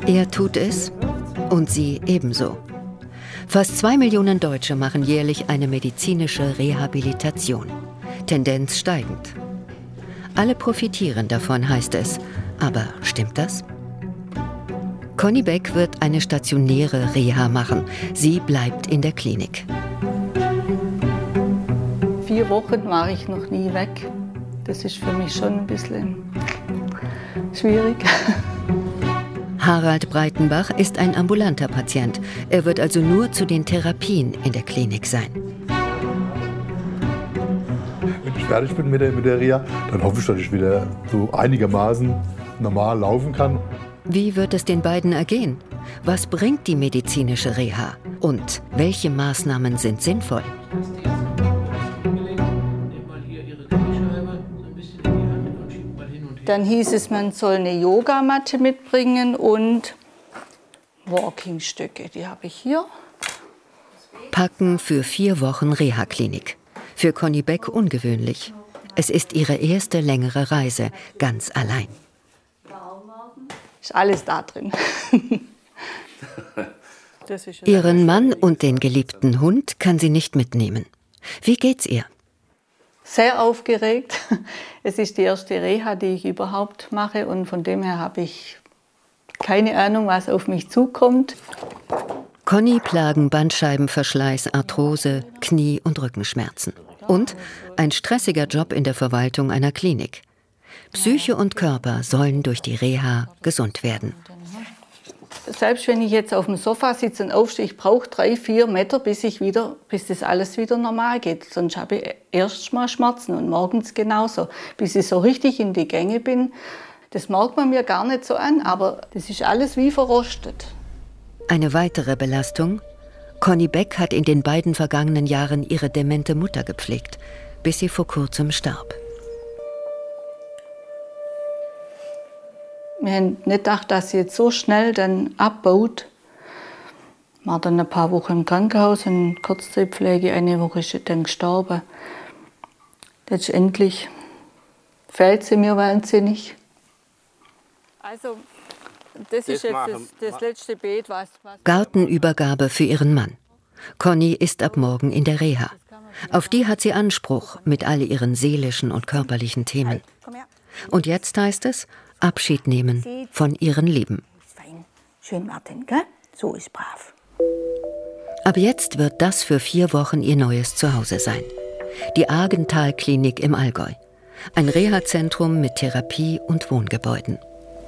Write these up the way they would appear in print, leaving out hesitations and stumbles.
Er tut es und sie ebenso. Fast 2 Millionen Deutsche machen jährlich eine medizinische Rehabilitation. Tendenz steigend. Alle profitieren davon, heißt es. Aber stimmt das? Conny Beck wird eine stationäre Reha machen. Sie bleibt in der Klinik. 4 Wochen war ich noch nie weg. Das ist für mich schon ein bisschen schwierig. Harald Breitenbach ist ein ambulanter Patient. Er wird also nur zu den Therapien in der Klinik sein. Wenn ich fertig bin mit der Reha, dann hoffe ich, dass ich wieder so einigermaßen normal laufen kann. Wie wird es den beiden ergehen? Was bringt die medizinische Reha? Und welche Maßnahmen sind sinnvoll? Dann hieß es, man soll eine Yogamatte mitbringen und Walkingstöcke. Die habe ich hier. Packen für 4 Wochen Reha-Klinik. Für Conny Beck ungewöhnlich. Es ist ihre erste längere Reise, ganz allein. Ist alles da drin. Ihren Mann und den geliebten Hund kann sie nicht mitnehmen. Wie geht's ihr? Sehr aufgeregt. Es ist die erste Reha, die ich überhaupt mache und von dem her habe ich keine Ahnung, was auf mich zukommt. Conny plagen Bandscheibenverschleiß, Arthrose, Knie- und Rückenschmerzen. Und ein stressiger Job in der Verwaltung einer Klinik. Psyche und Körper sollen durch die Reha gesund werden. Selbst wenn ich jetzt auf dem Sofa sitze und aufstehe, ich brauche 3-4 Meter, bis das alles wieder normal geht. Sonst habe ich erst mal Schmerzen und morgens genauso. Bis ich so richtig in die Gänge bin, das merkt man mir gar nicht so an, aber das ist alles wie verrostet. Eine weitere Belastung? Conny Beck hat in den beiden vergangenen Jahren ihre demente Mutter gepflegt, bis sie vor kurzem starb. Wir haben nicht gedacht, dass sie jetzt so schnell dann abbaut. War dann ein paar Wochen im Krankenhaus, in Kurzzeitpflege, 1 Woche ist sie dann gestorben. Letztendlich fehlt sie mir wahnsinnig. Also, das ist jetzt das letzte Beet, was... Gartenübergabe für ihren Mann. Conny ist ab morgen in der Reha. Auf die hat sie Anspruch mit all ihren seelischen und körperlichen Themen. Und jetzt heißt es, Abschied nehmen von ihren Lieben. Schön warten, gell? So ist brav. Ab jetzt wird das für 4 Wochen ihr neues Zuhause sein. Die Argental-Klinik im Allgäu. Ein Reha-Zentrum mit Therapie- und Wohngebäuden.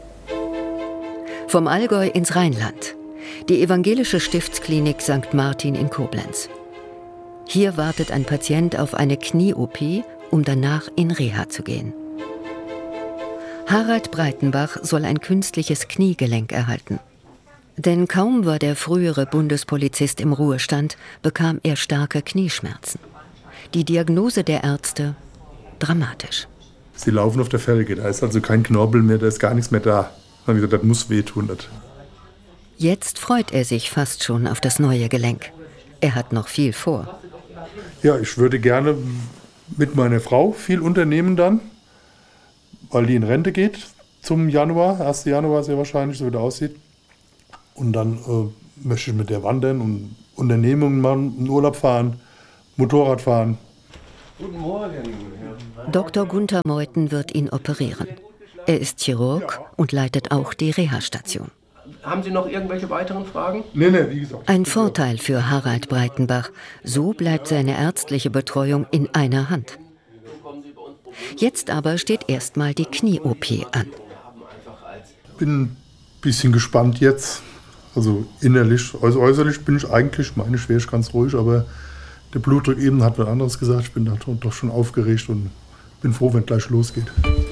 Vom Allgäu ins Rheinland. Die evangelische Stiftsklinik St. Martin in Koblenz. Hier wartet ein Patient auf eine Knie-OP, um danach in Reha zu gehen. Harald Breitenbach soll ein künstliches Kniegelenk erhalten. Denn kaum war der frühere Bundespolizist im Ruhestand, bekam er starke Knieschmerzen. Die Diagnose der Ärzte: dramatisch. Sie laufen auf der Felge, da ist also kein Knorpel mehr, da ist gar nichts mehr da. Dann gesagt, das muss wehtun. Jetzt freut er sich fast schon auf das neue Gelenk. Er hat noch viel vor. Ja, ich würde gerne mit meiner Frau viel unternehmen dann, weil die in Rente geht zum Januar, 1. Januar sehr wahrscheinlich, so wie das aussieht. Und dann möchte ich mit der wandern und Unternehmungen machen, in Urlaub fahren, Motorrad fahren. Guten Morgen. Dr. Gunther Meuthen wird ihn operieren. Er ist Chirurg und leitet auch die Reha-Station. Haben Sie noch irgendwelche weiteren Fragen? Nee, wie gesagt. Ein Vorteil für Harald Breitenbach. So bleibt seine ärztliche Betreuung in einer Hand. Jetzt aber steht erstmal die Knie-OP an. Bin ein bisschen gespannt jetzt. Also innerlich, also äußerlich bin ich eigentlich, meine ich, wäre ich ganz ruhig, aber der Blutdruck eben hat was anderes gesagt. Ich bin da doch schon aufgeregt und bin froh, wenn es gleich losgeht.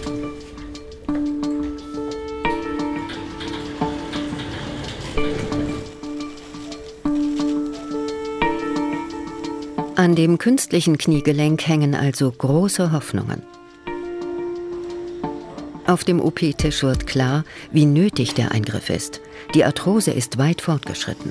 An dem künstlichen Kniegelenk hängen also große Hoffnungen. Auf dem OP-Tisch wird klar, wie nötig der Eingriff ist. Die Arthrose ist weit fortgeschritten.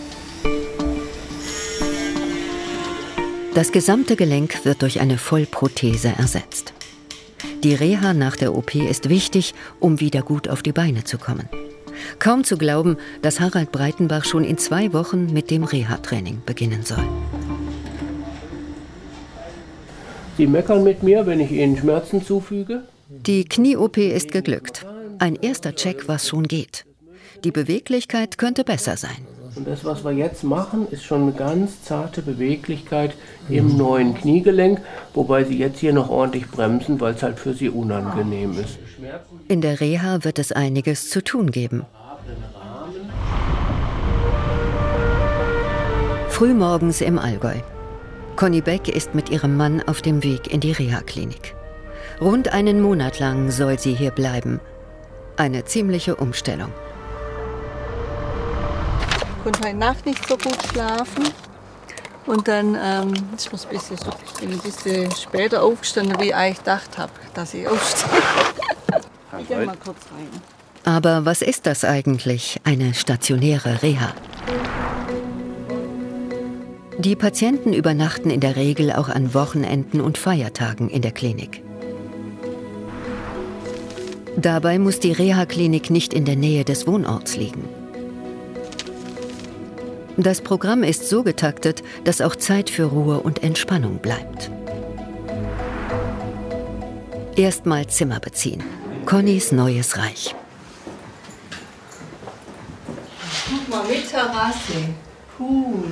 Das gesamte Gelenk wird durch eine Vollprothese ersetzt. Die Reha nach der OP ist wichtig, um wieder gut auf die Beine zu kommen. Kaum zu glauben, dass Harald Breitenbach schon in 2 Wochen mit dem Reha-Training beginnen soll. Sie meckern mit mir, wenn ich Ihnen Schmerzen zufüge? Die Knie-OP ist geglückt. Ein erster Check, was schon geht. Die Beweglichkeit könnte besser sein. Und das, was wir jetzt machen, ist schon eine ganz zarte Beweglichkeit im neuen Kniegelenk, wobei Sie jetzt hier noch ordentlich bremsen, weil es halt für Sie unangenehm ist. In der Reha wird es einiges zu tun geben. Frühmorgens im Allgäu. Conny Beck ist mit ihrem Mann auf dem Weg in die Reha-Klinik. Rund einen Monat lang soll sie hier bleiben. Eine ziemliche Umstellung. Ich konnte heute Nacht nicht so gut schlafen. Und dann ist mir ein bisschen später aufgestanden, wie ich eigentlich gedacht habe, dass ich aufstehe. Ich gehe mal kurz rein. Aber was ist das eigentlich, eine stationäre Reha? Die Patienten übernachten in der Regel auch an Wochenenden und Feiertagen in der Klinik. Dabei muss die Reha-Klinik nicht in der Nähe des Wohnorts liegen. Das Programm ist so getaktet, dass auch Zeit für Ruhe und Entspannung bleibt. Erstmal Zimmer beziehen. Connys neues Reich. Guck mal, mit Terrasse. Cool.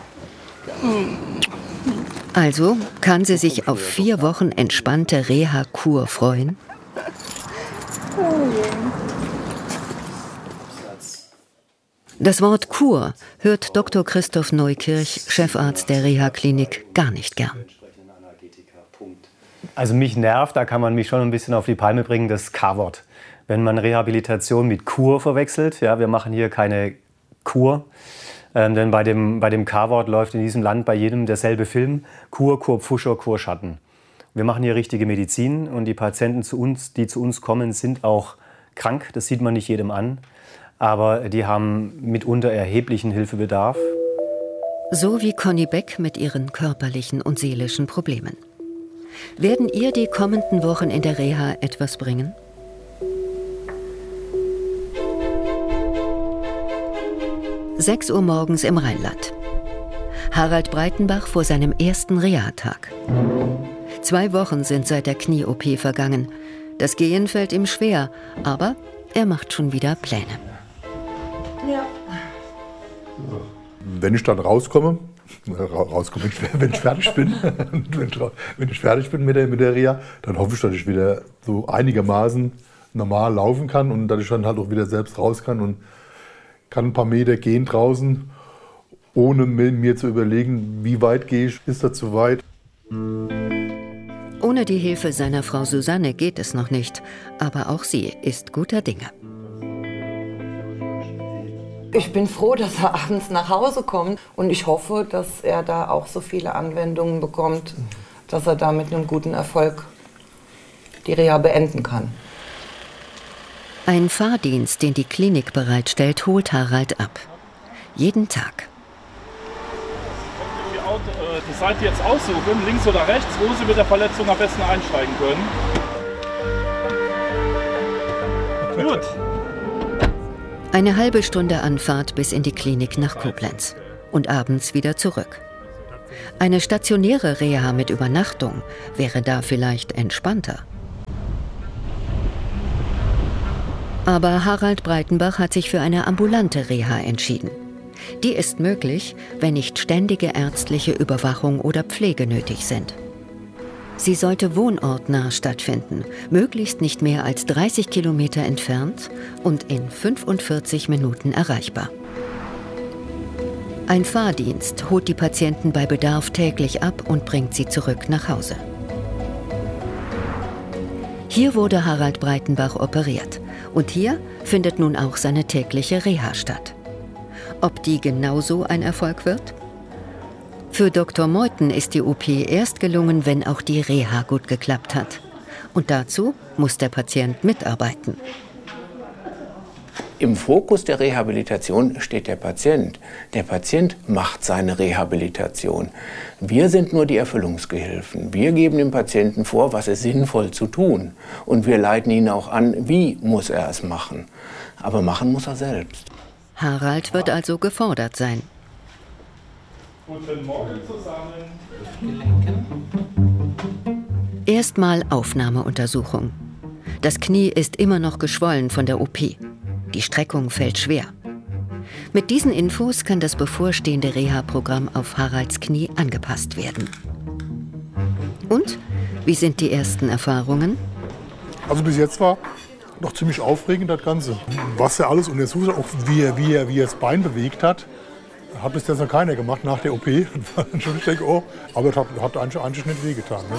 Also kann sie sich auf 4 Wochen entspannte Reha-Kur freuen? Das Wort Kur hört Dr. Christoph Neukirch, Chefarzt der Reha-Klinik, gar nicht gern. Also mich nervt, da kann man mich schon ein bisschen auf die Palme bringen, das K-Wort. Wenn man Rehabilitation mit Kur verwechselt, ja, wir machen hier keine Kur, denn bei dem K-Wort läuft in diesem Land bei jedem derselbe Film: Kur, Kurpfuscher, Kurschatten. Wir machen hier richtige Medizin und die Patienten, die zu uns kommen, sind auch krank. Das sieht man nicht jedem an, aber die haben mitunter erheblichen Hilfebedarf. So wie Conny Beck mit ihren körperlichen und seelischen Problemen. Werden ihr die kommenden Wochen in der Reha etwas bringen? (6 Uhr morgens im Rheinland. Harald Breitenbach vor seinem ersten Reha-Tag. 2 Wochen sind seit der Knie-OP vergangen. Das Gehen fällt ihm schwer, aber er macht schon wieder Pläne. Ja. Wenn ich dann rauskomme, wenn ich fertig bin, wenn ich fertig bin mit der Reha, dann hoffe ich, dass ich wieder so einigermaßen normal laufen kann und dass ich dann halt auch wieder selbst raus kann und kann ein paar Meter gehen draußen, ohne mir zu überlegen, wie weit gehe ich, ist das zu weit. Ohne die Hilfe seiner Frau Susanne geht es noch nicht, aber auch sie ist guter Dinge. Ich bin froh, dass er abends nach Hause kommt und ich hoffe, dass er da auch so viele Anwendungen bekommt, dass er da mit einem guten Erfolg die Reha beenden kann. Ein Fahrdienst, den die Klinik bereitstellt, holt Harald ab. Jeden Tag. Die Seite jetzt aussuchen, links oder rechts, wo Sie mit der Verletzung am besten einsteigen können. Gut. Eine halbe Stunde Anfahrt bis in die Klinik nach Koblenz und abends wieder zurück. Eine stationäre Reha mit Übernachtung wäre da vielleicht entspannter. Aber Harald Breitenbach hat sich für eine ambulante Reha entschieden. Die ist möglich, wenn nicht ständige ärztliche Überwachung oder Pflege nötig sind. Sie sollte wohnortnah stattfinden, möglichst nicht mehr als 30 Kilometer entfernt und in 45 Minuten erreichbar. Ein Fahrdienst holt die Patienten bei Bedarf täglich ab und bringt sie zurück nach Hause. Hier wurde Harald Breitenbach operiert und hier findet nun auch seine tägliche Reha statt. Ob die genauso ein Erfolg wird? Für Dr. Meuthen ist die OP erst gelungen, wenn auch die Reha gut geklappt hat. Und dazu muss der Patient mitarbeiten. Im Fokus der Rehabilitation steht der Patient. Der Patient macht seine Rehabilitation. Wir sind nur die Erfüllungsgehilfen. Wir geben dem Patienten vor, was ist sinnvoll zu tun. Und wir leiten ihn auch an, wie muss er es machen. Aber machen muss er selbst. Harald wird also gefordert sein. Guten Morgen zusammen. Erstmal Aufnahmeuntersuchung. Das Knie ist immer noch geschwollen von der OP. Die Streckung fällt schwer. Mit diesen Infos kann das bevorstehende Reha-Programm auf Haralds Knie angepasst werden. Und wie sind die ersten Erfahrungen? Also bis jetzt war noch ziemlich aufregend das Ganze. Was er alles untersucht hat, auch wie er das Bein bewegt hat, hat bis jetzt noch keiner gemacht nach der OP. Ich denke, oh, aber es hat eigentlich nicht wehgetan. Ne?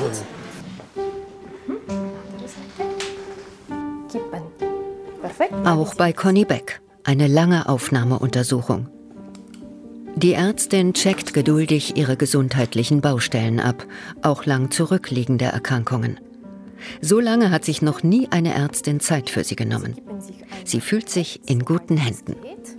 Auch bei Conny Beck eine lange Aufnahmeuntersuchung. Die Ärztin checkt geduldig ihre gesundheitlichen Baustellen ab, auch lang zurückliegende Erkrankungen. So lange hat sich noch nie eine Ärztin Zeit für sie genommen. Sie fühlt sich in guten Händen.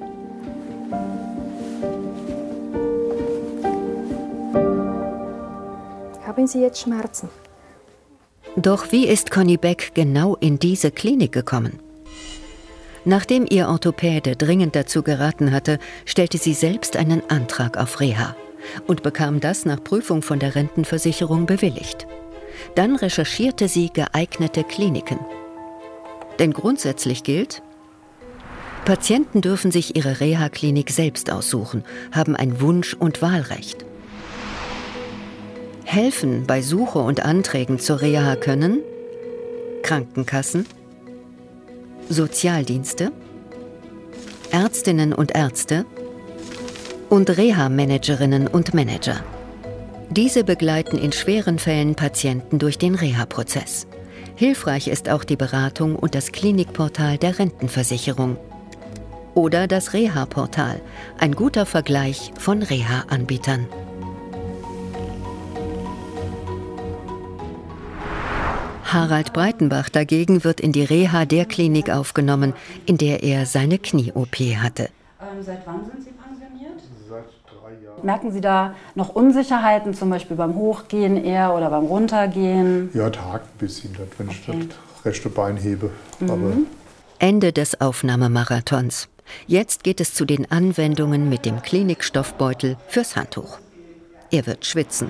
Haben Sie jetzt Schmerzen? Doch wie ist Conny Beck genau in diese Klinik gekommen? Nachdem ihr Orthopäde dringend dazu geraten hatte, stellte sie selbst einen Antrag auf Reha und bekam das nach Prüfung von der Rentenversicherung bewilligt. Dann recherchierte sie geeignete Kliniken. Denn grundsätzlich gilt, Patienten dürfen sich ihre Reha-Klinik selbst aussuchen, haben ein Wunsch- und Wahlrecht. Helfen bei Suche und Anträgen zur Reha können Krankenkassen, Sozialdienste, Ärztinnen und Ärzte und Reha-Managerinnen und Manager. Diese begleiten in schweren Fällen Patienten durch den Reha-Prozess. Hilfreich ist auch die Beratung und das Klinikportal der Rentenversicherung. Oder das Reha-Portal, ein guter Vergleich von Reha-Anbietern. Harald Breitenbach dagegen wird in die Reha der Klinik aufgenommen, in der er seine Knie-OP hatte. Seit wann sind Sie pensioniert? Seit 3 Jahren. Merken Sie da noch Unsicherheiten, zum Beispiel beim Hochgehen eher oder beim Runtergehen? Ja, es hakt ein bisschen, wenn ich das rechte Bein hebe. Aber Ende des Aufnahmemarathons. Jetzt geht es zu den Anwendungen mit dem Klinikstoffbeutel fürs Handtuch. Er wird schwitzen.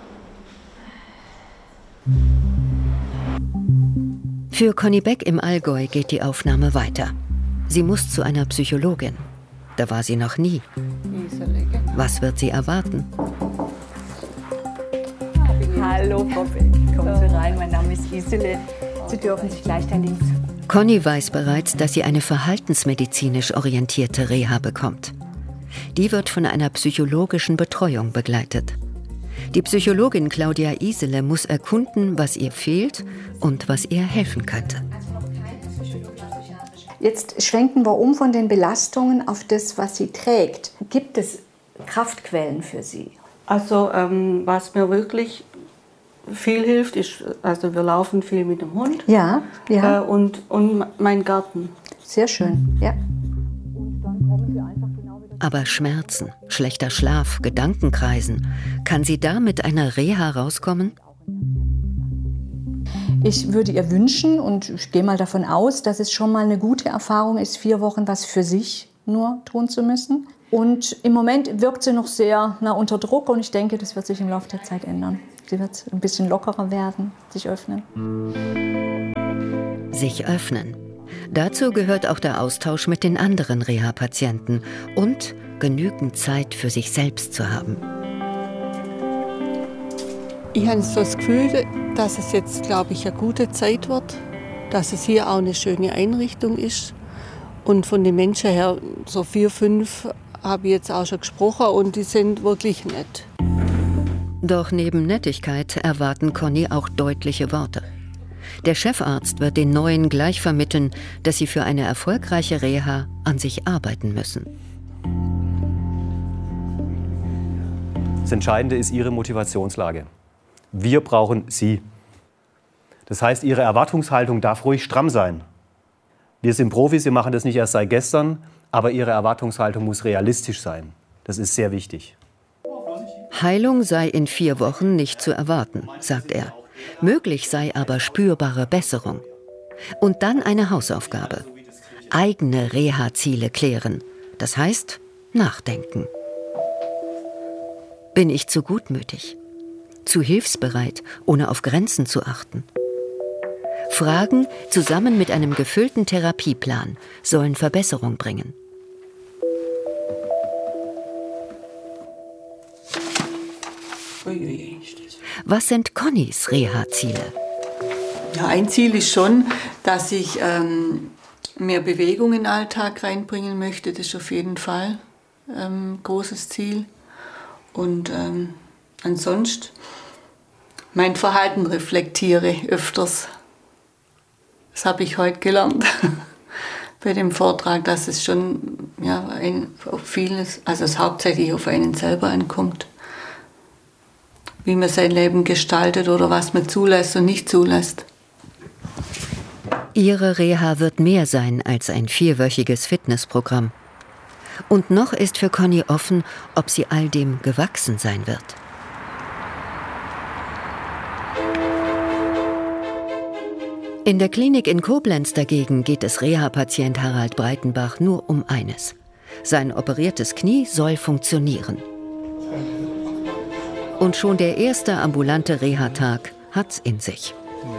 Für Conny Beck im Allgäu geht die Aufnahme weiter. Sie muss zu einer Psychologin. Da war sie noch nie. Was wird sie erwarten? Hallo Frau Beck, kommen Sie rein, mein Name ist Isele. Sie dürfen sich gleich da links. Conny weiß bereits, dass sie eine verhaltensmedizinisch orientierte Reha bekommt. Die wird von einer psychologischen Betreuung begleitet. Die Psychologin Claudia Isele muss erkunden, was ihr fehlt und was ihr helfen könnte. Jetzt schwenken wir um von den Belastungen auf das, was sie trägt. Gibt es Kraftquellen für Sie? Also was mir wirklich viel hilft, ist, also wir laufen viel mit dem Hund. Ja, ja. Und mein Garten. Sehr schön, ja. Aber Schmerzen, schlechter Schlaf, Gedankenkreisen, kann sie da mit einer Reha rauskommen? Ich würde ihr wünschen, und ich gehe mal davon aus, dass es schon mal eine gute Erfahrung ist, 4 Wochen was für sich nur tun zu müssen. Und im Moment wirkt sie noch sehr unter Druck, und ich denke, das wird sich im Laufe der Zeit ändern. Sie wird ein bisschen lockerer werden, sich öffnen. Sich öffnen. Dazu gehört auch der Austausch mit den anderen Reha-Patienten und genügend Zeit für sich selbst zu haben. Ich habe so das Gefühl, dass es jetzt, glaube ich, eine gute Zeit wird, dass es hier auch eine schöne Einrichtung ist. Und von den Menschen her, so 4, 5 habe ich jetzt auch schon gesprochen, und die sind wirklich nett. Doch neben Nettigkeit erwarten Conny auch deutliche Worte. Der Chefarzt wird den Neuen gleich vermitteln, dass sie für eine erfolgreiche Reha an sich arbeiten müssen. Das Entscheidende ist Ihre Motivationslage. Wir brauchen Sie. Das heißt, Ihre Erwartungshaltung darf ruhig stramm sein. Wir sind Profis, wir machen das nicht erst seit gestern, aber Ihre Erwartungshaltung muss realistisch sein. Das ist sehr wichtig. Heilung sei in 4 Wochen nicht zu erwarten, sagt er. Möglich sei aber spürbare Besserung. Und dann eine Hausaufgabe. Eigene Reha-Ziele klären. Das heißt, nachdenken. Bin ich zu gutmütig? Zu hilfsbereit, ohne auf Grenzen zu achten? Fragen zusammen mit einem gefüllten Therapieplan sollen Verbesserung bringen. Was sind Connys Reha-Ziele? Ja, ein Ziel ist schon, dass ich mehr Bewegung in den Alltag reinbringen möchte. Das ist auf jeden Fall ein großes Ziel. Und ansonsten mein Verhalten reflektiere öfters. Das habe ich heute gelernt bei dem Vortrag, dass es schon ja, auf vieles, also es hauptsächlich auf einen selber ankommt. Wie man sein Leben gestaltet oder was man zulässt und nicht zulässt. Ihre Reha wird mehr sein als ein 4-wöchiges Fitnessprogramm. Und noch ist für Conny offen, ob sie all dem gewachsen sein wird. In der Klinik in Koblenz dagegen geht es Reha-Patient Harald Breitenbach nur um eines. Sein operiertes Knie soll funktionieren. Und schon der erste ambulante Reha-Tag hat's in sich.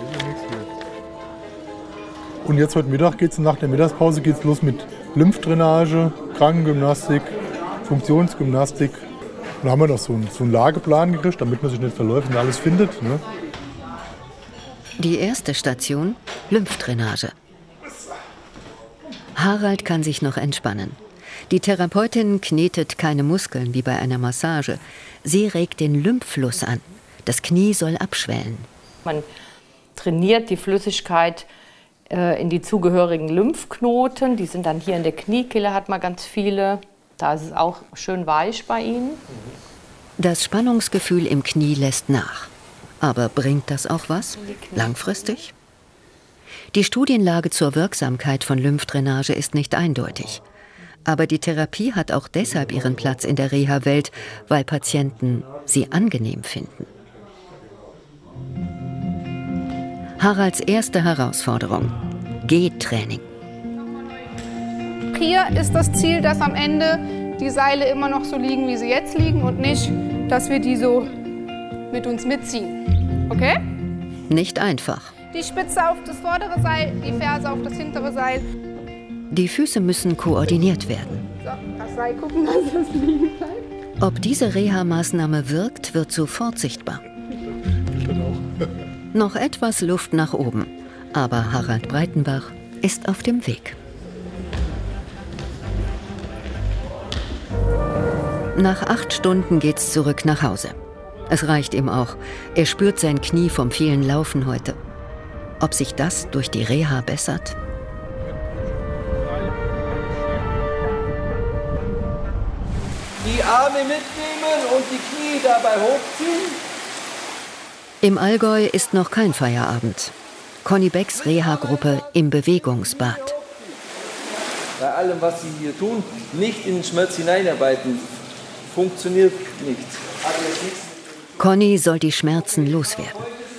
Und jetzt heute Mittag nach der Mittagspause geht's los mit Lymphdrainage, Krankengymnastik, Funktionsgymnastik. Und da haben wir noch so einen Lageplan gekriegt, damit man sich nicht verläuft und alles findet. Ne? Die erste Station, Lymphdrainage. Harald kann sich noch entspannen. Die Therapeutin knetet keine Muskeln wie bei einer Massage. Sie regt den Lymphfluss an. Das Knie soll abschwellen. Man trainiert die Flüssigkeit in die zugehörigen Lymphknoten. Die sind dann hier in der Kniekehle, hat man ganz viele. Da ist es auch schön weich bei Ihnen. Das Spannungsgefühl im Knie lässt nach. Aber bringt das auch was? Langfristig? Die Studienlage zur Wirksamkeit von Lymphdrainage ist nicht eindeutig. Aber die Therapie hat auch deshalb ihren Platz in der Reha-Welt, weil Patienten sie angenehm finden. Haralds erste Herausforderung: Gehtraining. Hier ist das Ziel, dass am Ende die Seile immer noch so liegen, wie sie jetzt liegen und nicht, dass wir die so mit uns mitziehen. Okay? Nicht einfach. Die Spitze auf das vordere Seil, die Ferse auf das hintere Seil. Die Füße müssen koordiniert werden. So, das Seil gucken, dass das liegen bleibt. Ob diese Reha-Maßnahme wirkt, wird sofort sichtbar. Noch etwas Luft nach oben, aber Harald Breitenbach ist auf dem Weg. Nach 8 Stunden geht's zurück nach Hause. Es reicht ihm auch. Er spürt sein Knie vom vielen Laufen heute. Ob sich das durch die Reha bessert? Die Arme mitnehmen und die Knie dabei hochziehen. Im Allgäu ist noch kein Feierabend. Conny Becks Reha-Gruppe im Bewegungsbad. Bei allem, was Sie hier tun, nicht in den Schmerz hineinarbeiten. Funktioniert nicht. Conny soll die Schmerzen loswerden.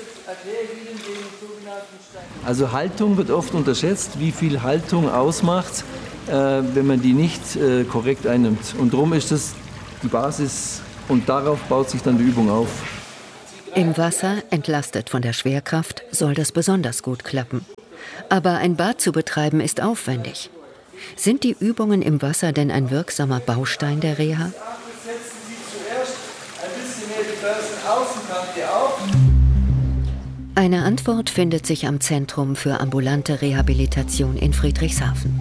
Also Haltung wird oft unterschätzt, wie viel Haltung ausmacht, wenn man die nicht korrekt einnimmt. Und darum ist das die Basis und darauf baut sich dann die Übung auf. Im Wasser, entlastet von der Schwerkraft, soll das besonders gut klappen. Aber ein Bad zu betreiben ist aufwendig. Sind die Übungen im Wasser denn ein wirksamer Baustein der Reha? Eine Antwort findet sich am Zentrum für ambulante Rehabilitation in Friedrichshafen.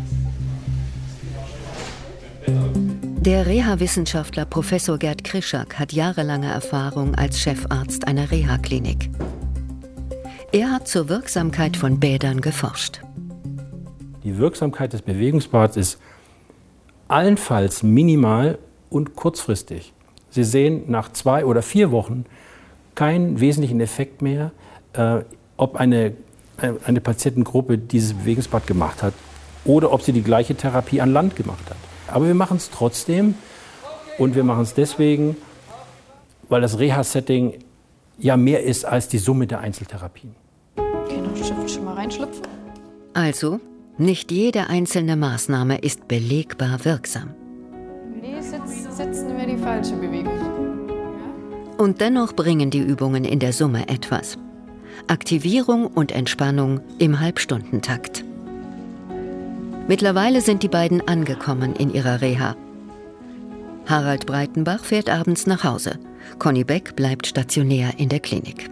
Der Reha-Wissenschaftler Professor Gerd Krischak hat jahrelange Erfahrung als Chefarzt einer Reha-Klinik. Er hat zur Wirksamkeit von Bädern geforscht. Die Wirksamkeit des Bewegungsbads ist allenfalls minimal und kurzfristig. Sie sehen nach 2 oder 4 Wochen keinen wesentlichen Effekt mehr, ob eine Patientengruppe dieses Bewegungsbad gemacht hat oder ob sie die gleiche Therapie an Land gemacht hat. Aber wir machen es trotzdem und wir machen es deswegen, weil das Reha-Setting ja mehr ist als die Summe der Einzeltherapien. Okay, noch schon mal reinschlüpfen. Also, nicht jede einzelne Maßnahme ist belegbar wirksam. Nee, sitzen wäre die falsche Bewegung. Und dennoch bringen die Übungen in der Summe etwas. Aktivierung und Entspannung im Halbstundentakt. Mittlerweile sind die beiden angekommen in ihrer Reha. Harald Breitenbach fährt abends nach Hause. Conny Beck bleibt stationär in der Klinik.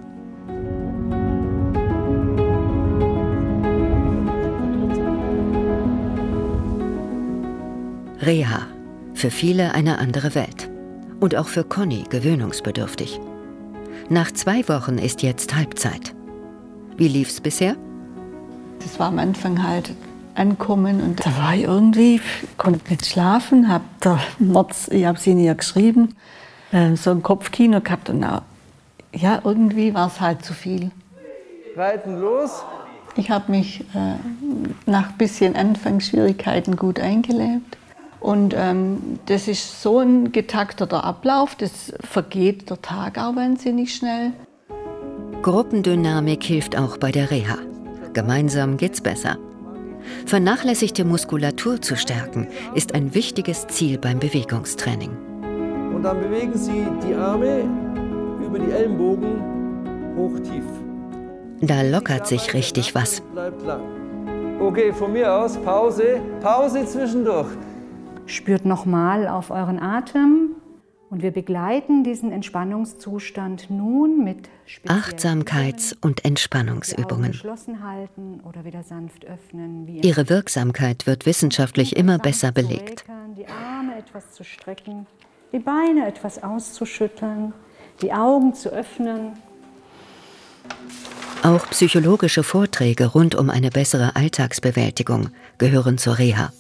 Reha. Für viele eine andere Welt. Und auch für Conny gewöhnungsbedürftig. Nach 2 Wochen ist jetzt Halbzeit. Wie lief's bisher? Das war am Anfang halt ankommen und da war ich irgendwie, konnte nicht schlafen, ich habe sie ihr geschrieben, so ein Kopfkino gehabt und ja, irgendwie war es halt zu viel. Reiten los! Ich habe mich nach ein bisschen Anfangsschwierigkeiten gut eingelebt. Und das ist so ein getakteter Ablauf, das vergeht der Tag auch wahnsinnig schnell. Gruppendynamik hilft auch bei der Reha. Gemeinsam geht's besser. Vernachlässigte Muskulatur zu stärken, ist ein wichtiges Ziel beim Bewegungstraining. Und dann bewegen Sie die Arme über die Ellenbogen hoch tief. Da lockert sich richtig was. Bleibt lang. Okay, von mir aus Pause. Pause zwischendurch. Spürt nochmal auf euren Atem und wir begleiten diesen Entspannungszustand nun mit Achtsamkeits- und Entspannungsübungen. geschlossen halten oder wieder sanft öffnen. Wie Ihre Wirksamkeit wird wissenschaftlich immer besser belegt. Die Arme etwas zu strecken, die Beine etwas auszuschütteln, die Augen zu öffnen. Auch psychologische Vorträge rund um eine bessere Alltagsbewältigung gehören zur Reha.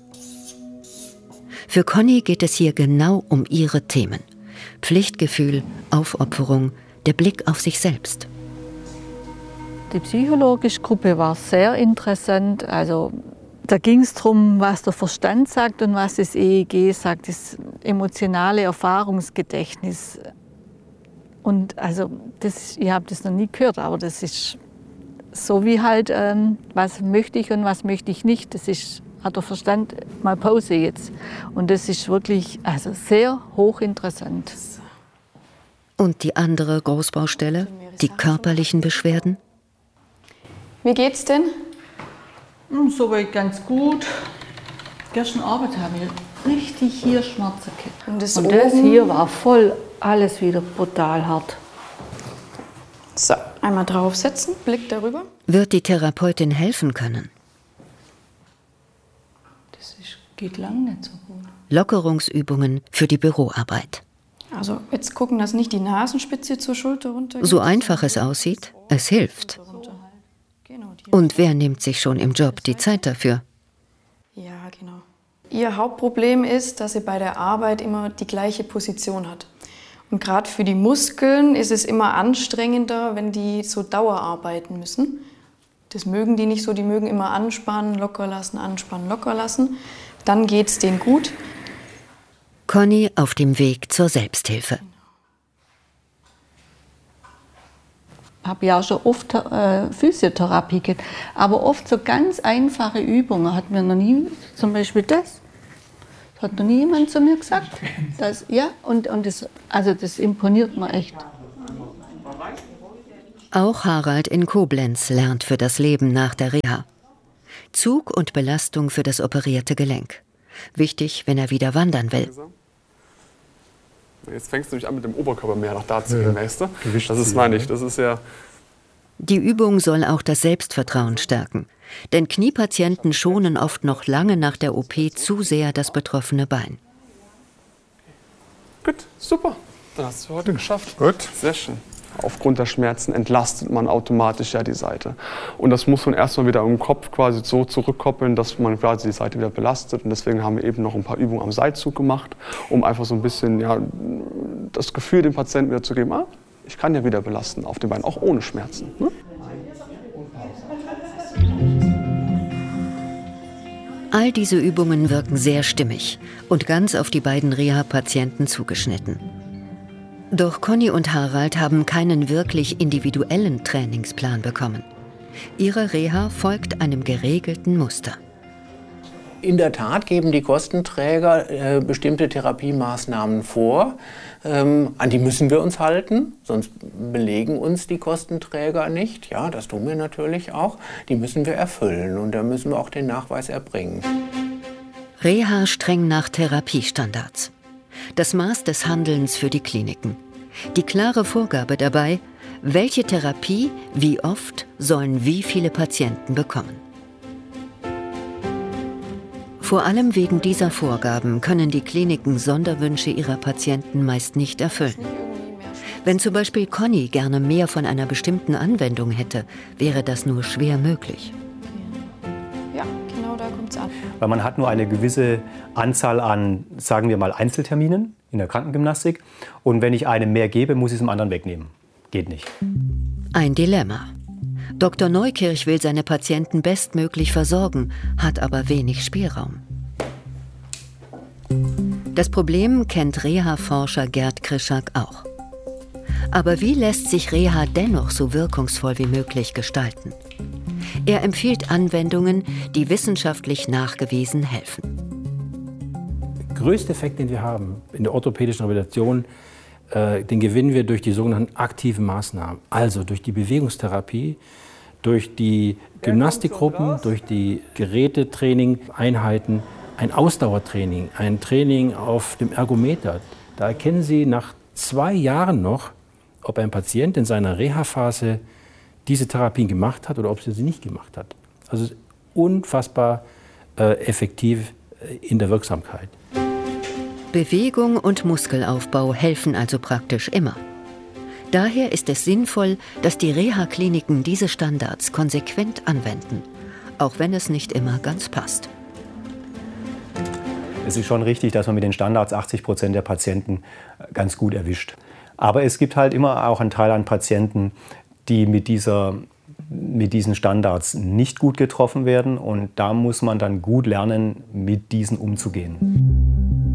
Für Conny geht es hier genau um ihre Themen. Pflichtgefühl, Aufopferung, der Blick auf sich selbst. Die psychologische Gruppe war sehr interessant. Also, da ging es darum, was der Verstand sagt und was das EEG sagt, das emotionale Erfahrungsgedächtnis. Und also, ich habe das noch nie gehört, aber das ist so wie halt, was möchte ich und was möchte ich nicht. Das hat der Verstand mal Pause jetzt. Und das ist wirklich sehr hochinteressant. Und die andere Großbaustelle, die körperlichen Beschwerden? Wie geht's denn? Soweit ganz gut. Gestern Abend habe ich richtig hier Schmerzen gehabt. Und das hier war voll alles wieder brutal hart. So, einmal draufsetzen, Blick darüber. Wird die Therapeutin helfen können? Geht lang nicht so gut. Lockerungsübungen für die Büroarbeit. Also jetzt gucken, dass nicht die Nasenspitze zur Schulter runtergeht. So einfach es aussieht, es hilft. Und wer nimmt sich schon im Job die Zeit dafür? Ja, genau. Ihr Hauptproblem ist, dass sie bei der Arbeit immer die gleiche Position hat. Und gerade für die Muskeln ist es immer anstrengender, wenn die so Dauer arbeiten müssen. Das mögen die nicht so, die mögen immer anspannen, locker lassen, anspannen, locker lassen. Dann geht's denen gut. Conny auf dem Weg zur Selbsthilfe. Ich habe ja auch schon oft Physiotherapie gehabt, aber oft so ganz einfache Übungen hat mir noch nie, zum Beispiel das hat noch nie jemand zu mir gesagt. Das, ja, und das imponiert mir echt. Auch Harald in Koblenz lernt für das Leben nach der Reha. Zug und Belastung für das operierte Gelenk. Wichtig, wenn er wieder wandern will. Jetzt fängst du nicht an, mit dem Oberkörper mehr nach da zu gehen, weißt du? Das ist meine ich, das ist ja... Die Übung soll auch das Selbstvertrauen stärken. Denn Kniepatienten schonen oft noch lange nach der OP zu sehr das betroffene Bein. Gut, super. Dann hast du heute geschafft. Gut. Sehr schön. Aufgrund der Schmerzen entlastet man automatisch ja die Seite. Und das muss man erstmal wieder im Kopf quasi so zurückkoppeln, dass man quasi die Seite wieder belastet. Und deswegen haben wir eben noch ein paar Übungen am Seilzug gemacht, um einfach so ein bisschen das Gefühl dem Patienten wieder zu geben, ich kann ja wieder belasten auf dem Bein, auch ohne Schmerzen. Ne? All diese Übungen wirken sehr stimmig und ganz auf die beiden Reha-Patienten zugeschnitten. Doch Conny und Harald haben keinen wirklich individuellen Trainingsplan bekommen. Ihre Reha folgt einem geregelten Muster. In der Tat geben die Kostenträger bestimmte Therapiemaßnahmen vor. An die müssen wir uns halten, sonst belegen uns die Kostenträger nicht. Ja, das tun wir natürlich auch. Die müssen wir erfüllen und da müssen wir auch den Nachweis erbringen. Reha streng nach Therapiestandards. Das Maß des Handelns für die Kliniken. Die klare Vorgabe dabei, welche Therapie, wie oft, sollen wie viele Patienten bekommen. Vor allem wegen dieser Vorgaben können die Kliniken Sonderwünsche ihrer Patienten meist nicht erfüllen. Wenn zum Beispiel Conny gerne mehr von einer bestimmten Anwendung hätte, wäre das nur schwer möglich. Ja, genau da kommt es an. Weil man hat nur eine gewisse Anzahl an, sagen wir mal, Einzelterminen in der Krankengymnastik. Und wenn ich einem mehr gebe, muss ich es dem anderen wegnehmen. Geht nicht. Ein Dilemma. Dr. Neukirch will seine Patienten bestmöglich versorgen, hat aber wenig Spielraum. Das Problem kennt Reha-Forscher Gerd Krischak auch. Aber wie lässt sich Reha dennoch so wirkungsvoll wie möglich gestalten? Er empfiehlt Anwendungen, die wissenschaftlich nachgewiesen helfen. Der größte Effekt, den wir haben in der orthopädischen Rehabilitation, den gewinnen wir durch die sogenannten aktiven Maßnahmen. Also durch die Bewegungstherapie, durch die Gymnastikgruppen, durch die Gerätetraining, Einheiten, ein Ausdauertraining, ein Training auf dem Ergometer. Da erkennen Sie nach 2 Jahren noch, ob ein Patient in seiner Reha-Phase diese Therapien gemacht hat oder ob sie nicht gemacht hat. Also unfassbar effektiv in der Wirksamkeit. Bewegung und Muskelaufbau helfen also praktisch immer. Daher ist es sinnvoll, dass die Reha-Kliniken diese Standards konsequent anwenden, auch wenn es nicht immer ganz passt. Es ist schon richtig, dass man mit den Standards 80% der Patienten ganz gut erwischt. Aber es gibt halt immer auch einen Teil an Patienten, die mit diesen Standards nicht gut getroffen werden. Und da muss man dann gut lernen, mit diesen umzugehen.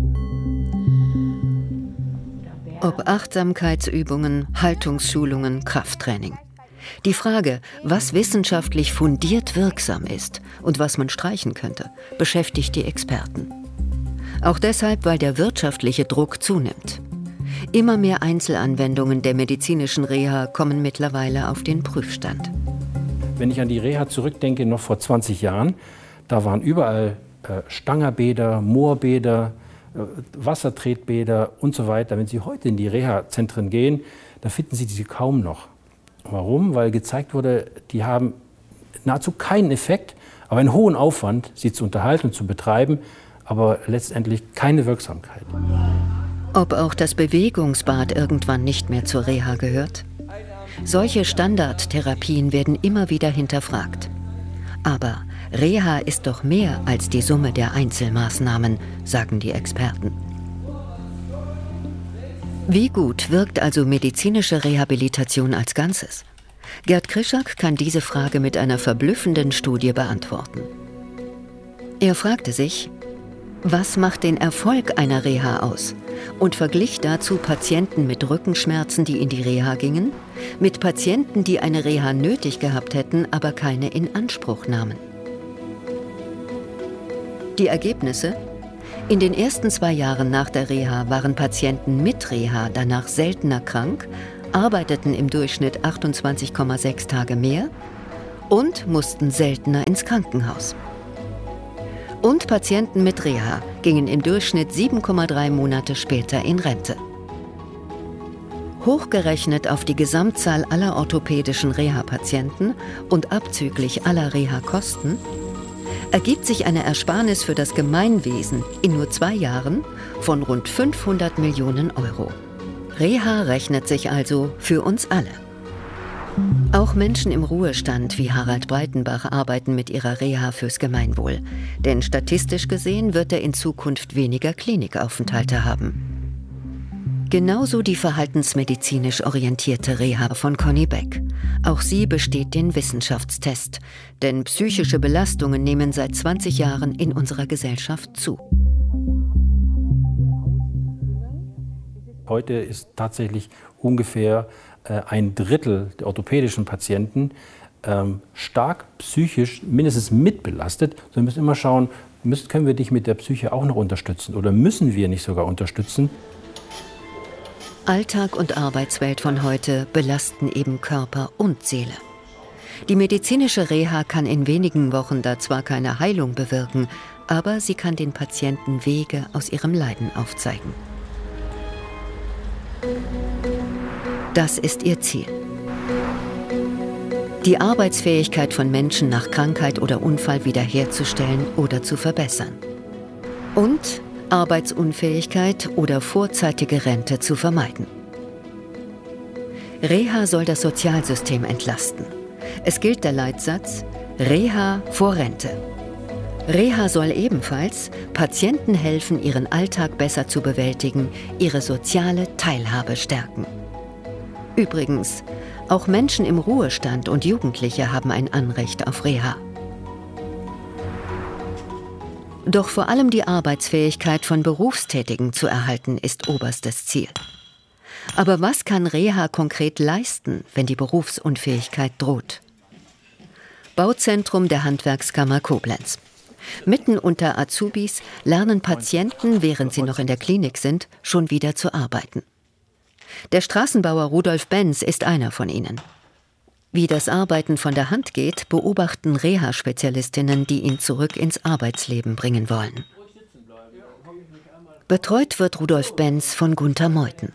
Ob Achtsamkeitsübungen, Haltungsschulungen, Krafttraining. Die Frage, was wissenschaftlich fundiert wirksam ist und was man streichen könnte, beschäftigt die Experten. Auch deshalb, weil der wirtschaftliche Druck zunimmt. Immer mehr Einzelanwendungen der medizinischen Reha kommen mittlerweile auf den Prüfstand. Wenn ich an die Reha zurückdenke, noch vor 20 Jahren, da waren überall Stangerbäder, Moorbäder, Wassertretbäder und so weiter. Wenn Sie heute in die Reha-Zentren gehen, dann finden Sie diese kaum noch. Warum? Weil gezeigt wurde, die haben nahezu keinen Effekt, aber einen hohen Aufwand, sie zu unterhalten und zu betreiben, aber letztendlich keine Wirksamkeit. Ob auch das Bewegungsbad irgendwann nicht mehr zur Reha gehört? Solche Standardtherapien werden immer wieder hinterfragt. Aber Reha ist doch mehr als die Summe der Einzelmaßnahmen, sagen die Experten. Wie gut wirkt also medizinische Rehabilitation als Ganzes? Gerd Krischak kann diese Frage mit einer verblüffenden Studie beantworten. Er fragte sich, was macht den Erfolg einer Reha aus? Und verglich dazu Patienten mit Rückenschmerzen, die in die Reha gingen, mit Patienten, die eine Reha nötig gehabt hätten, aber keine in Anspruch nahmen. Die Ergebnisse? In den ersten 2 Jahren nach der Reha waren Patienten mit Reha danach seltener krank, arbeiteten im Durchschnitt 28,6 Tage mehr und mussten seltener ins Krankenhaus. Und Patienten mit Reha gingen im Durchschnitt 7,3 Monate später in Rente. Hochgerechnet auf die Gesamtzahl aller orthopädischen Reha-Patienten und abzüglich aller Reha-Kosten ergibt sich eine Ersparnis für das Gemeinwesen in nur 2 Jahren von rund 500 Millionen Euro. Reha rechnet sich also für uns alle. Auch Menschen im Ruhestand wie Harald Breitenbach arbeiten mit ihrer Reha fürs Gemeinwohl. Denn statistisch gesehen wird er in Zukunft weniger Klinikaufenthalte haben. Genauso die verhaltensmedizinisch orientierte Reha von Conny Beck. Auch sie besteht den Wissenschaftstest, denn psychische Belastungen nehmen seit 20 Jahren in unserer Gesellschaft zu. Heute ist tatsächlich ungefähr ein Drittel der orthopädischen Patienten stark psychisch mindestens mitbelastet. So, wir müssen immer schauen, können wir dich mit der Psyche auch noch unterstützen oder müssen wir nicht sogar unterstützen? Alltag und Arbeitswelt von heute belasten eben Körper und Seele. Die medizinische Reha kann in wenigen Wochen da zwar keine Heilung bewirken, aber sie kann den Patienten Wege aus ihrem Leiden aufzeigen. Das ist ihr Ziel. Die Arbeitsfähigkeit von Menschen nach Krankheit oder Unfall wiederherzustellen oder zu verbessern. Und Arbeitsunfähigkeit oder vorzeitige Rente zu vermeiden. Reha soll das Sozialsystem entlasten. Es gilt der Leitsatz Reha vor Rente. Reha soll ebenfalls Patienten helfen, ihren Alltag besser zu bewältigen, ihre soziale Teilhabe stärken. Übrigens, auch Menschen im Ruhestand und Jugendliche haben ein Anrecht auf Reha. Doch vor allem die Arbeitsfähigkeit von Berufstätigen zu erhalten, ist oberstes Ziel. Aber was kann Reha konkret leisten, wenn die Berufsunfähigkeit droht? Bauzentrum der Handwerkskammer Koblenz. Mitten unter Azubis lernen Patienten, während sie noch in der Klinik sind, schon wieder zu arbeiten. Der Straßenbauer Rudolf Benz ist einer von ihnen. Wie das Arbeiten von der Hand geht, beobachten Reha-Spezialistinnen, die ihn zurück ins Arbeitsleben bringen wollen. Betreut wird Rudolf Benz von Gunther Meuthen.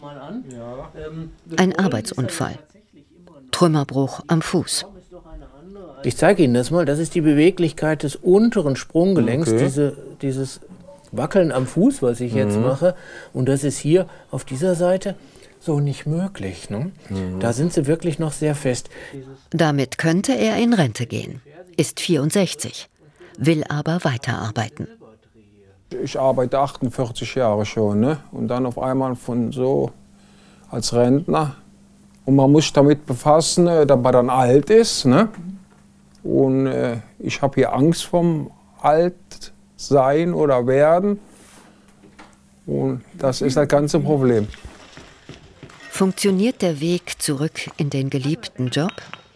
Ein Arbeitsunfall. Trümmerbruch am Fuß. Ich zeige Ihnen das mal. Das ist die Beweglichkeit des unteren Sprunggelenks, dieses Wackeln am Fuß, was ich jetzt mache. Und das ist hier auf dieser Seite so nicht möglich. Ne? Da sind sie wirklich noch sehr fest. Damit könnte er in Rente gehen. Ist 64, will aber weiterarbeiten. Ich arbeite 48 Jahre schon, ne? Und dann auf einmal von so als Rentner. Und man muss sich damit befassen, dass man dann alt ist. Ne? Und ich habe hier Angst vom Altsein oder Werden. Und das ist das ganze Problem. Funktioniert der Weg zurück in den geliebten Job?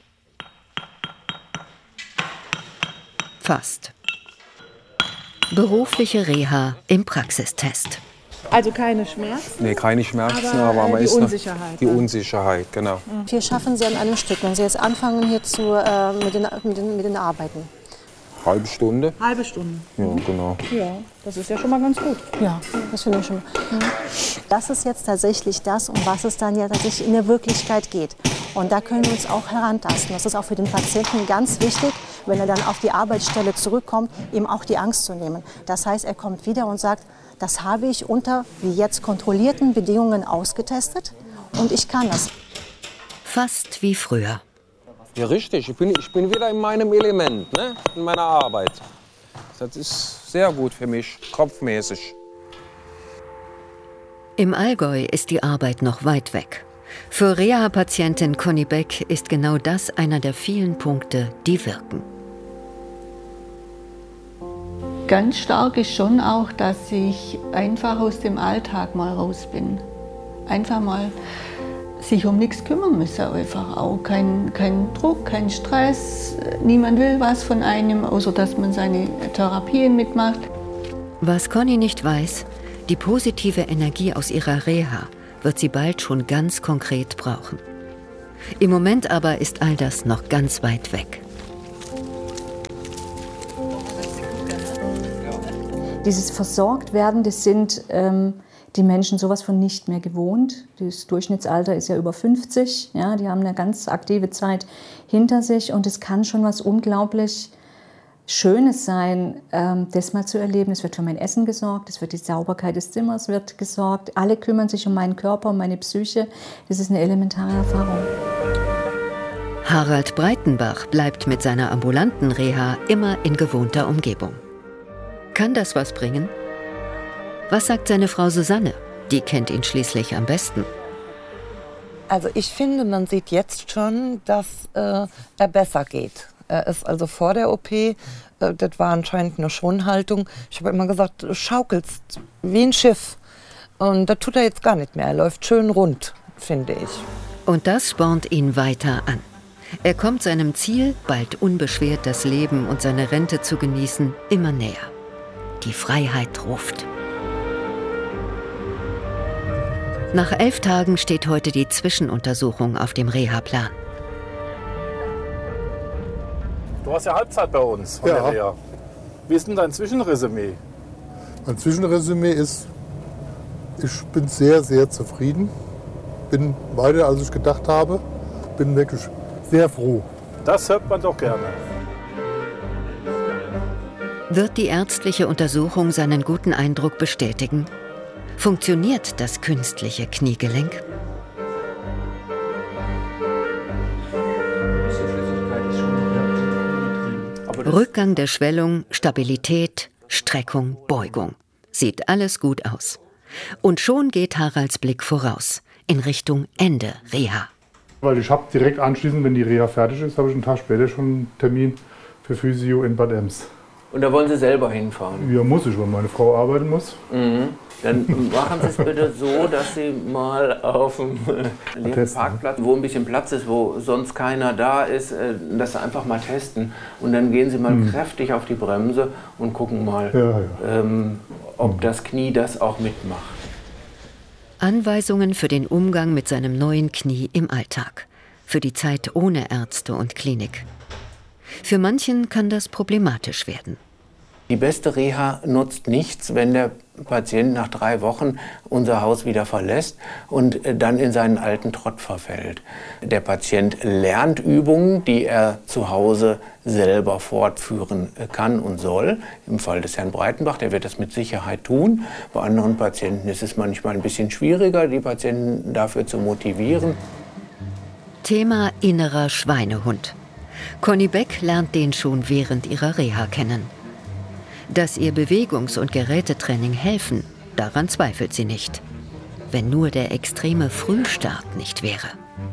Fast. Berufliche Reha im Praxistest. Also keine Schmerzen? Nee, keine Schmerzen, aber man die ist Unsicherheit. Die Unsicherheit, genau. Wir schaffen Sie an einem Stück, wenn Sie jetzt anfangen hier mit den Arbeiten. Halbe Stunde? Halbe Stunde. Ja, genau. Ja, das ist ja schon mal ganz gut. Ja, das finde ich schon. Das ist jetzt tatsächlich das, um was es dann ja tatsächlich in der Wirklichkeit geht. Und da können wir uns auch herantasten. Das ist auch für den Patienten ganz wichtig, wenn er dann auf die Arbeitsstelle zurückkommt, ihm auch die Angst zu nehmen. Das heißt, er kommt wieder und sagt, das habe ich unter wie jetzt kontrollierten Bedingungen ausgetestet und ich kann das. Fast wie früher. Ja, richtig. Ich bin wieder in meinem Element, ne? In meiner Arbeit. Das ist sehr gut für mich, kopfmäßig. Im Allgäu ist die Arbeit noch weit weg. Für Reha-Patientin Conny Beck ist genau das einer der vielen Punkte, die wirken. Ganz stark ist schon auch, dass ich einfach aus dem Alltag mal raus bin. Einfach mal sich um nichts kümmern müssen, einfach auch. Kein Druck, kein Stress, niemand will was von einem, außer dass man seine Therapien mitmacht. Was Conny nicht weiß, die positive Energie aus ihrer Reha wird sie bald schon ganz konkret brauchen. Im Moment aber ist all das noch ganz weit weg. Dieses Versorgtwerden, das sind die Menschen sowas von nicht mehr gewohnt. Das Durchschnittsalter ist ja über 50. Ja, die haben eine ganz aktive Zeit hinter sich. Und es kann schon was unglaublich Schönes sein, das mal zu erleben. Es wird für mein Essen gesorgt, es wird die Sauberkeit des Zimmers wird gesorgt. Alle kümmern sich um meinen Körper, um meine Psyche. Das ist eine elementare Erfahrung. Harald Breitenbach bleibt mit seiner ambulanten Reha immer in gewohnter Umgebung. Kann das was bringen? Was sagt seine Frau Susanne? Die kennt ihn schließlich am besten. Also ich finde, man sieht jetzt schon, dass er besser geht. Er ist also vor der OP, das war anscheinend eine Schonhaltung. Ich habe immer gesagt, du schaukelst wie ein Schiff. Und das tut er jetzt gar nicht mehr. Er läuft schön rund, finde ich. Und das spornt ihn weiter an. Er kommt seinem Ziel, bald unbeschwert das Leben und seine Rente zu genießen, immer näher. Die Freiheit ruft. Nach 11 Tagen steht heute die Zwischenuntersuchung auf dem Reha-Plan. Du hast ja Halbzeit bei uns von der Reha. Wie ist denn dein Zwischenresümee? Mein Zwischenresümee ist, ich bin sehr, sehr zufrieden. Bin weiter, als ich gedacht habe. Bin wirklich sehr froh. Das hört man doch gerne. Wird die ärztliche Untersuchung seinen guten Eindruck bestätigen? Funktioniert das künstliche Kniegelenk? Rückgang der Schwellung, Stabilität, Streckung, Beugung. Sieht alles gut aus. Und schon geht Haralds Blick voraus, in Richtung Ende Reha. Weil ich habe direkt anschließend, wenn die Reha fertig ist, habe ich einen Tag später schon einen Termin für Physio in Bad Ems. Und da wollen Sie selber hinfahren? Ja, muss ich, weil meine Frau arbeiten muss. Mhm. Dann machen Sie es bitte so, dass Sie mal auf dem Parkplatz, wo ein bisschen Platz ist, wo sonst keiner da ist, das einfach mal testen. Und dann gehen Sie mal kräftig auf die Bremse und gucken mal, ob das Knie das auch mitmacht. Anweisungen für den Umgang mit seinem neuen Knie im Alltag. Für die Zeit ohne Ärzte und Klinik. Für manchen kann das problematisch werden. Die beste Reha nutzt nichts, wenn der Patient nach 3 Wochen unser Haus wieder verlässt und dann in seinen alten Trott verfällt. Der Patient lernt Übungen, die er zu Hause selber fortführen kann und soll. Im Fall des Herrn Breitenbach, der wird das mit Sicherheit tun. Bei anderen Patienten ist es manchmal ein bisschen schwieriger, die Patienten dafür zu motivieren. Thema innerer Schweinehund. Conny Beck lernt den schon während ihrer Reha kennen. Dass ihr Bewegungs- und Gerätetraining helfen, daran zweifelt sie nicht. Wenn nur der extreme Frühstart nicht wäre.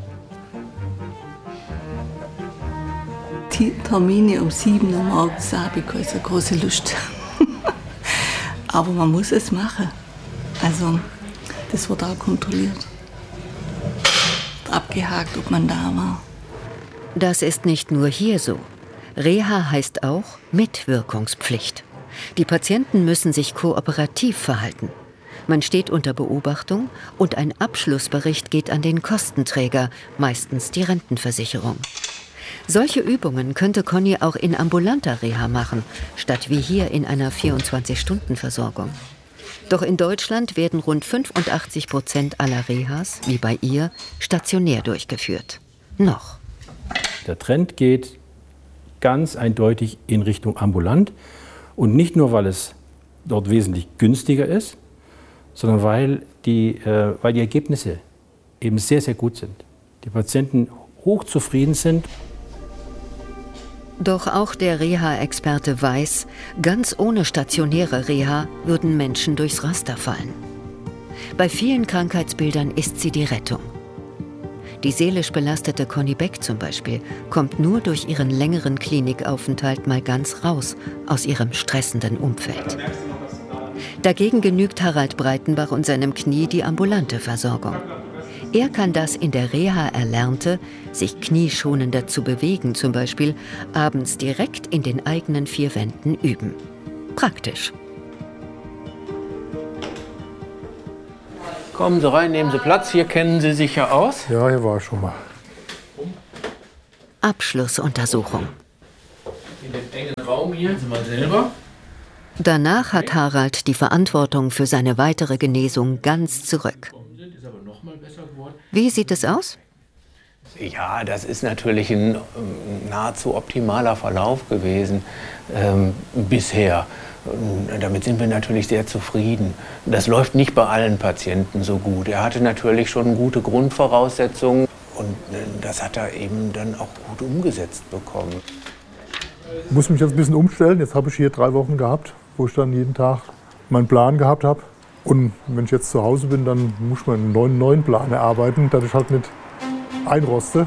Die Termine um 7 Uhr morgens habe ich keine große Lust. Aber man muss es machen. Also, das wird auch kontrolliert. Abgehakt, ob man da war. Das ist nicht nur hier so. Reha heißt auch Mitwirkungspflicht. Die Patienten müssen sich kooperativ verhalten. Man steht unter Beobachtung und ein Abschlussbericht geht an den Kostenträger, meistens die Rentenversicherung. Solche Übungen könnte Conny auch in ambulanter Reha machen, statt wie hier in einer 24-Stunden-Versorgung. Doch in Deutschland werden rund 85% aller Rehas, wie bei ihr, stationär durchgeführt. Noch. Der Trend geht ganz eindeutig in Richtung ambulant. Und nicht nur, weil es dort wesentlich günstiger ist, sondern weil die Ergebnisse eben sehr, sehr gut sind. Die Patienten hochzufrieden sind. Doch auch der Reha-Experte weiß, ganz ohne stationäre Reha würden Menschen durchs Raster fallen. Bei vielen Krankheitsbildern ist sie die Rettung. Die seelisch belastete Conny Beck zum Beispiel kommt nur durch ihren längeren Klinikaufenthalt mal ganz raus aus ihrem stressenden Umfeld. Dagegen genügt Harald Breitenbach und seinem Knie die ambulante Versorgung. Er kann das in der Reha Erlernte, sich knieschonender zu bewegen zum Beispiel, abends direkt in den eigenen 4 Wänden üben. Praktisch. Kommen Sie rein, nehmen Sie Platz. Hier kennen Sie sich ja aus. Ja, hier war ich schon mal. Abschlussuntersuchung. In dem engen Raum hier sind wir selber. Danach hat Harald die Verantwortung für seine weitere Genesung ganz zurück. Wie sieht es aus? Ja, das ist natürlich ein nahezu optimaler Verlauf gewesen bisher. Damit sind wir natürlich sehr zufrieden. Das läuft nicht bei allen Patienten so gut. Er hatte natürlich schon gute Grundvoraussetzungen und das hat er eben dann auch gut umgesetzt bekommen. Ich muss mich jetzt ein bisschen umstellen. Jetzt habe ich hier 3 Wochen gehabt, wo ich dann jeden Tag meinen Plan gehabt habe. Und wenn ich jetzt zu Hause bin, dann muss man einen neuen Plan erarbeiten, dass ich halt nicht einroste.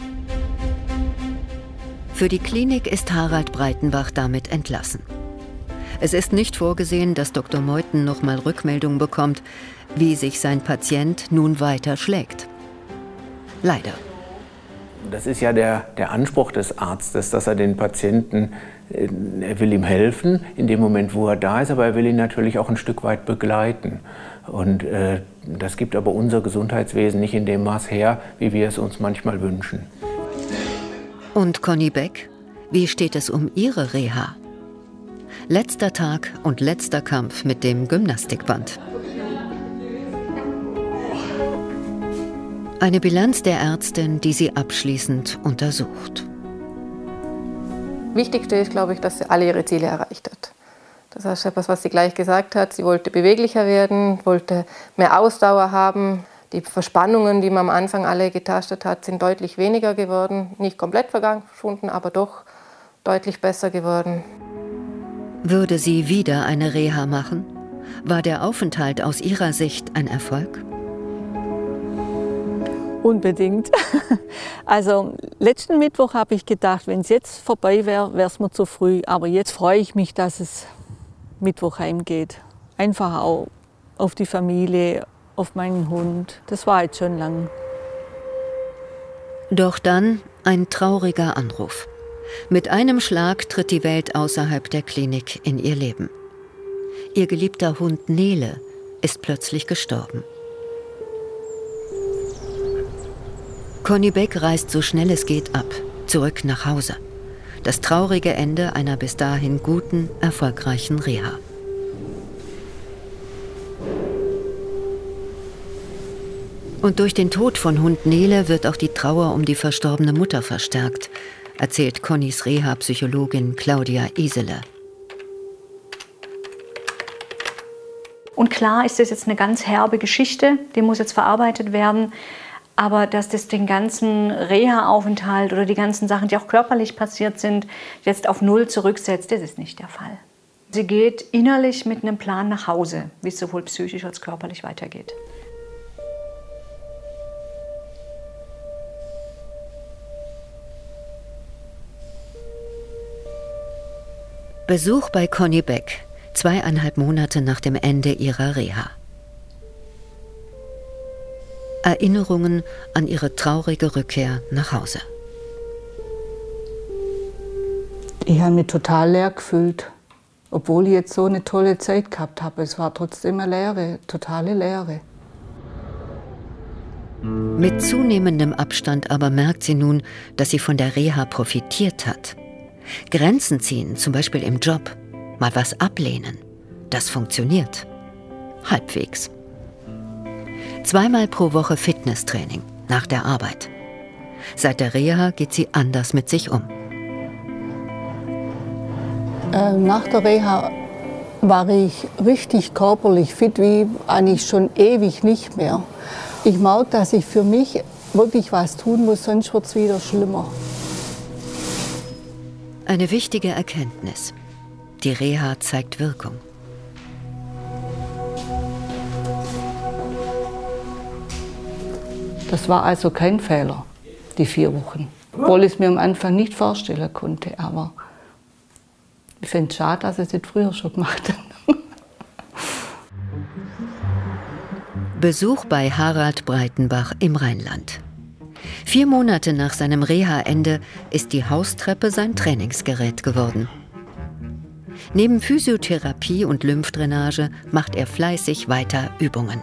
Für die Klinik ist Harald Breitenbach damit entlassen. Es ist nicht vorgesehen, dass Dr. Meuthen noch mal Rückmeldung bekommt, wie sich sein Patient nun weiter schlägt. Leider. Das ist ja der Anspruch des Arztes, dass er den Patienten, er will ihm helfen in dem Moment, wo er da ist, aber er will ihn natürlich auch ein Stück weit begleiten. Und das gibt aber unser Gesundheitswesen nicht in dem Maß her, wie wir es uns manchmal wünschen. Und Conny Beck, wie steht es um ihre Reha? Letzter Tag und letzter Kampf mit dem Gymnastikband. Eine Bilanz der Ärztin, die sie abschließend untersucht. Wichtigste ist, glaube ich, dass sie alle ihre Ziele erreicht hat. Das ist etwas, was sie gleich gesagt hat. Sie wollte beweglicher werden, wollte mehr Ausdauer haben. Die Verspannungen, die man am Anfang alle getastet hat, sind deutlich weniger geworden. Nicht komplett verschwunden, aber doch deutlich besser geworden. Würde sie wieder eine Reha machen? War der Aufenthalt aus ihrer Sicht ein Erfolg? Unbedingt. Also letzten Mittwoch habe ich gedacht, wenn es jetzt vorbei wäre, wäre es mir zu früh. Aber jetzt freue ich mich, dass es Mittwoch heimgeht. Einfach auch auf die Familie, auf meinen Hund. Das war jetzt schon lang. Doch dann ein trauriger Anruf. Mit einem Schlag tritt die Welt außerhalb der Klinik in ihr Leben. Ihr geliebter Hund Nele ist plötzlich gestorben. Conny Beck reist so schnell es geht ab, zurück nach Hause. Das traurige Ende einer bis dahin guten, erfolgreichen Reha. Und durch den Tod von Hund Nele wird auch die Trauer um die verstorbene Mutter verstärkt, erzählt Connys Reha-Psychologin Claudia Isele. Und klar ist das jetzt eine ganz herbe Geschichte, die muss jetzt verarbeitet werden. Aber dass das den ganzen Reha-Aufenthalt oder die ganzen Sachen, die auch körperlich passiert sind, jetzt auf Null zurücksetzt, das ist nicht der Fall. Sie geht innerlich mit einem Plan nach Hause, wie es sowohl psychisch als körperlich weitergeht. Besuch bei Conny Beck, 2,5 Monate nach dem Ende ihrer Reha. Erinnerungen an ihre traurige Rückkehr nach Hause. Ich habe mich total leer gefühlt, obwohl ich jetzt so eine tolle Zeit gehabt habe. Es war trotzdem eine Leere, totale Leere. Mit zunehmendem Abstand aber merkt sie nun, dass sie von der Reha profitiert hat. Grenzen ziehen, zum Beispiel im Job, mal was ablehnen, das funktioniert. Halbwegs. 2-mal pro Woche Fitnesstraining, nach der Arbeit. Seit der Reha geht sie anders mit sich um. Nach der Reha war ich richtig körperlich fit, wie eigentlich schon ewig nicht mehr. Ich merke, dass ich für mich wirklich was tun muss, sonst wird es wieder schlimmer. Eine wichtige Erkenntnis. Die Reha zeigt Wirkung. Das war also kein Fehler, die 4 Wochen. Obwohl ich es mir am Anfang nicht vorstellen konnte. Aber ich finde es schade, dass ich es nicht früher schon gemacht habe. Besuch bei Harald Breitenbach im Rheinland. 4 Monate nach seinem Reha-Ende ist die Haustreppe sein Trainingsgerät geworden. Neben Physiotherapie und Lymphdrainage macht er fleißig weiter Übungen.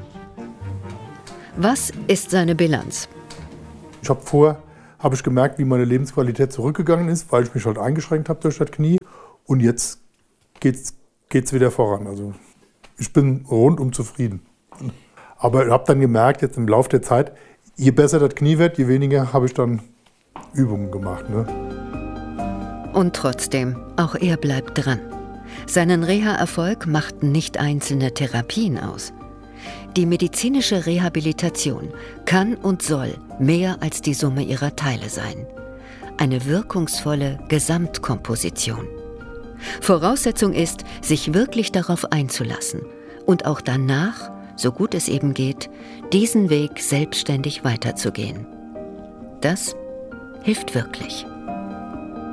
Was ist seine Bilanz? Habe ich gemerkt, wie meine Lebensqualität zurückgegangen ist, weil ich mich halt eingeschränkt habe durch das Knie. Und jetzt geht's wieder voran. Also ich bin rundum zufrieden. Aber ich habe dann gemerkt, jetzt im Laufe der Zeit, je besser das Knie wird, je weniger habe ich dann Übungen gemacht. Ne? Und trotzdem, auch er bleibt dran. Seinen Reha-Erfolg machten nicht einzelne Therapien aus. Die medizinische Rehabilitation kann und soll mehr als die Summe ihrer Teile sein. Eine wirkungsvolle Gesamtkomposition. Voraussetzung ist, sich wirklich darauf einzulassen und auch danach, so gut es eben geht, diesen Weg selbstständig weiterzugehen. Das hilft wirklich.